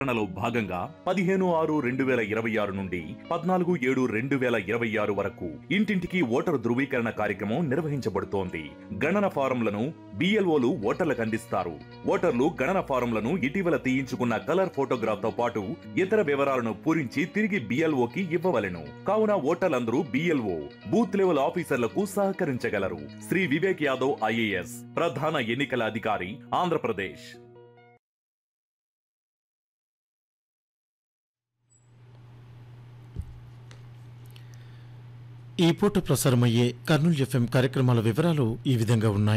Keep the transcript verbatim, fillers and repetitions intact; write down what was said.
లో భాగంగా పదిహేను ఆరు రెండు వేల ఇరవై ఆరు నుండి పద్నాలుగు ఏడు రెండు వేల ఇరవై ఆరు వరకు ఇంటింటికి ఓటరు ధృవీకరణ కార్యక్రమం నిర్వహించబడుతోంది. గణన ఫారంలను బిఎల్ఓలు ఓటర్లకు అందిస్తారు. ఓటర్లు గణన ఫారంలను ఇటీవల తీయించుకున్న కలర్ ఫోటోగ్రాఫ్ తో పాటు ఇతర వివరాలను పూరించి తిరిగి బిఎల్ఓకి ఇవ్వవలెను. కావున ఓటర్లందరూ బిఎల్ఓ బూత్ లెవెల్ ఆఫీసర్లకు సహకరించగలరు. శ్రీ వివేక్ యాదవ్ ఐఏఎస్ ప్రధాన ఎన్నికల అధికారి, ఆంధ్రప్రదేశ్. ఈ పూట ప్రసారమయ్యే కర్నూలు ఎఫ్ఎం కార్యక్రమాల వివరాలు ఈ విధంగా ఉన్నాయి.